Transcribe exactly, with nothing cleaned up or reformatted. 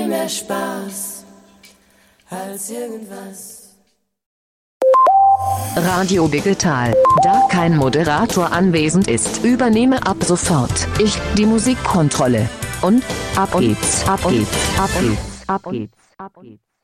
viel mehr Spaß als irgendwas. Radio Digital. Da kein Moderator anwesend ist, übernehme ab sofort ich die Musikkontrolle. Und ab geht's, ab geht's, ab geht's, ab geht's, ab geht's.